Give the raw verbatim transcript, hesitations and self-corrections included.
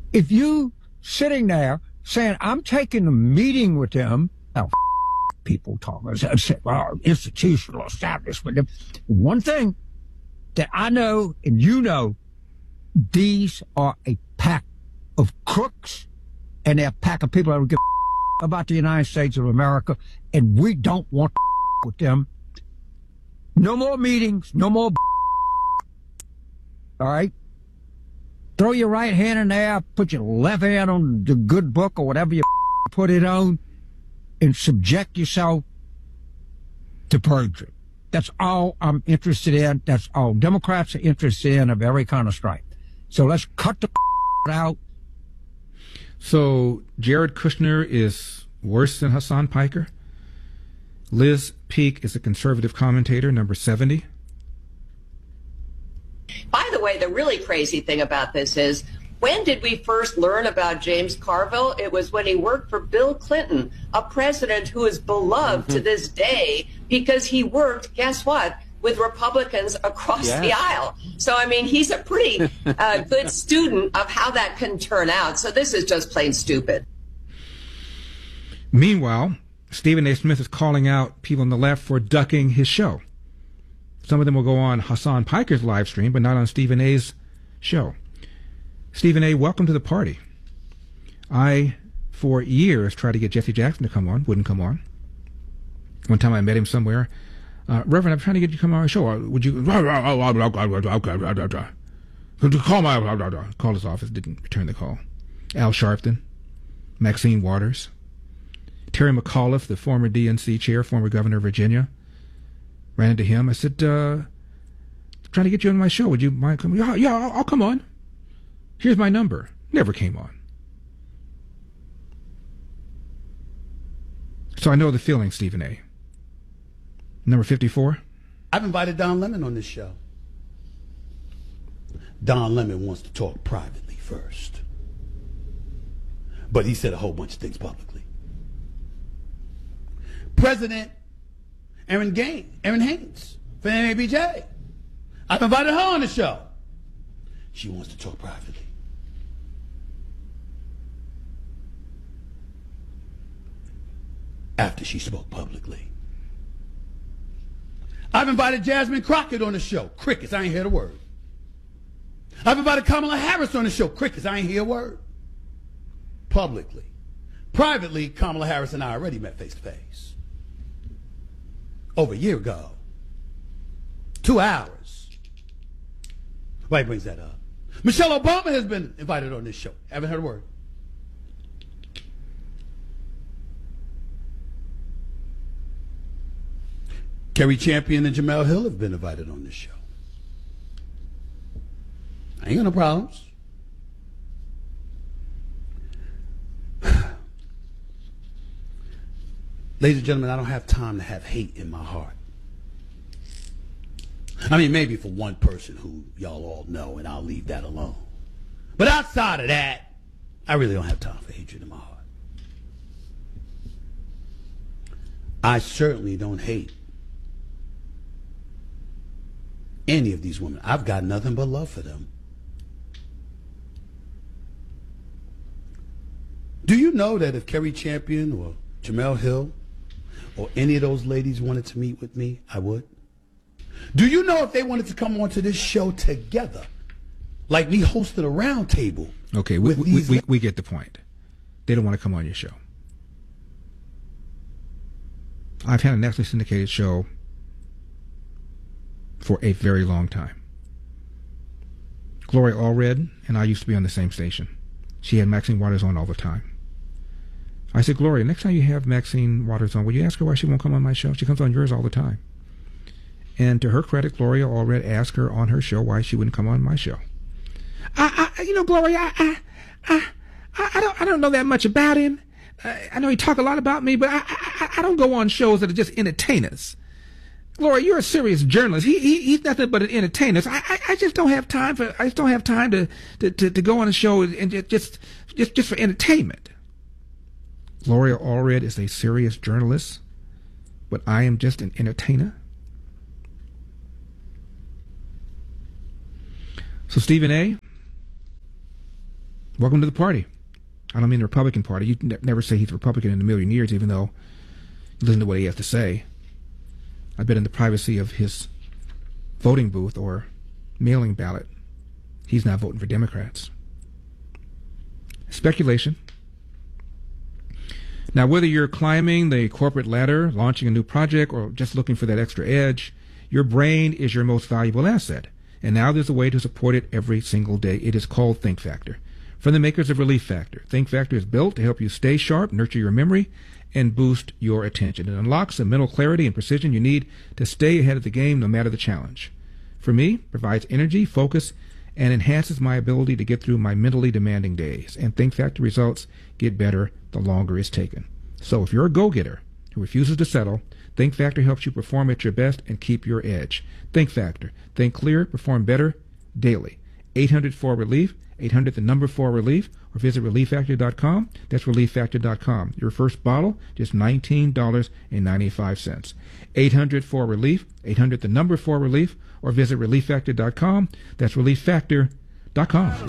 if you sitting there saying, I'm taking a meeting with them, now, f- people talk, I said, well, institutional establishment. One thing that I know and you know, these are a pack of crooks, and they're a pack of people that don't give a about the United States of America, and we don't want to with them. No more meetings, no more. All right? Throw your right hand in there, put your left hand on the good book or whatever you put it on, and subject yourself to perjury. That's all I'm interested in. That's all Democrats are interested in of every kind of stripe. So let's cut the out. So Jared Kushner is worse than Hassan Piker. Liz Peek is a conservative commentator, number seventy. By the way, the really crazy thing about this is, when did we first learn about James Carville? It was when he worked for Bill Clinton, a president who is beloved mm-hmm. to this day because he worked, guess what, with Republicans across yes. the aisle. So, I mean, he's a pretty uh, good student of how that can turn out. So this is just plain stupid. Meanwhile, Stephen A. Smith is calling out people on the left for ducking his show. Some of them will go on Hassan Piker's live stream, but not on Stephen A.'s show. Stephen A., welcome to the party. I, for years, tried to get Jesse Jackson to come on, wouldn't come on. One time I met him somewhere. Uh, Reverend, I'm trying to get you to come on our show. Would you... Could you call my... Called his office, didn't return the call. Al Sharpton, Maxine Waters, Terry McAuliffe, the former D N C chair, former governor of Virginia. Ran into him. I said, uh, trying to get you on my show. Would you mind coming? Yeah, yeah, I'll, I'll come on. Here's my number. Never came on. So I know the feeling, Stephen A. Number fifty-four. I've invited Don Lemon on this show. Don Lemon wants to talk privately first. But he said a whole bunch of things publicly. President Erin Gaines, Erin Haynes, from N A B J. I've invited her on the show. She wants to talk privately. After she spoke publicly. I've invited Jasmine Crockett on the show. Crickets, I ain't hear a word. I've invited Kamala Harris on the show. Crickets, I ain't hear a word. Publicly. Privately, Kamala Harris and I already met face to face. Over a year ago. Two hours. Why he brings that up? Michelle Obama has been invited on this show. Haven't heard a word. Kerry Champion and Jamel Hill have been invited on this show. I ain't got no problems. Ladies and gentlemen, I don't have time to have hate in my heart. I mean, maybe for one person who y'all all know, and I'll leave that alone. But outside of that, I really don't have time for hatred in my heart. I certainly don't hate any of these women. I've got nothing but love for them. Do you know that if Kerry Champion or Jamel Hill or any of those ladies wanted to meet with me, I would? Do you know if they wanted to come onto this show together, like me hosting a round table? Okay, we, we, we, we get the point. They don't want to come on your show. I've had a nationally syndicated show for a very long time. Gloria Allred and I used to be on the same station. She had Maxine Waters on all the time. I said, Gloria, next time you have Maxine Waters on, will you ask her why she won't come on my show? She comes on yours all the time. And to her credit, Gloria Allred asked her on her show why she wouldn't come on my show. I, I you know, Gloria, I, I, I, I don't, I don't know that much about him. I, I know he talk a lot about me, but I, I, I don't go on shows that are just entertainers. Gloria, you're a serious journalist. He, he he's nothing but an entertainer. So I, I, I just don't have time for. I just don't have time to, to, to, to go on a show and just, just, just, just for entertainment. Gloria Allred is a serious journalist, but I am just an entertainer. So Stephen A., welcome to the party. I don't mean the Republican Party. You can never say he's a Republican in a million years, even though you listen to what he has to say. I bet in the privacy of his voting booth or mailing ballot, he's not voting for Democrats. Speculation. Now, whether you're climbing the corporate ladder, launching a new project, or just looking for that extra edge, your brain is your most valuable asset. And now there's a way to support it every single day. It is called Think Factor. From the makers of Relief Factor, Think Factor is built to help you stay sharp, nurture your memory, and boost your attention. It unlocks the mental clarity and precision you need to stay ahead of the game no matter the challenge. For me, it provides energy, focus, and enhances my ability to get through my mentally demanding days. And Think Factor results get better the longer it's taken. So if you're a go-getter who refuses to settle, Think Factor helps you perform at your best and keep your edge. Think Factor. Think clear, perform better daily. eight hundred four relief, eight hundred the number four relief, or visit relief factor dot com. That's relief factor dot com. Your first bottle, just nineteen dollars and ninety-five cents. eight hundred four relief, eight hundred the number four relief, or visit relief factor dot com. That's relief factor dot com.